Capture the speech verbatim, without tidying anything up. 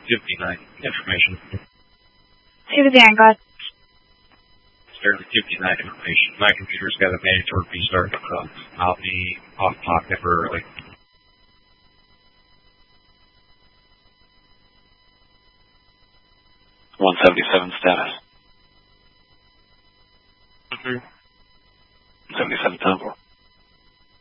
fifty-nine information. fifty-nine, got it. It's barely fifty-nine information. My computer's got a mandatory restart, so I'll be off talk temporarily. one seventy-seven status. Mm-hmm. seventy-seven temporal.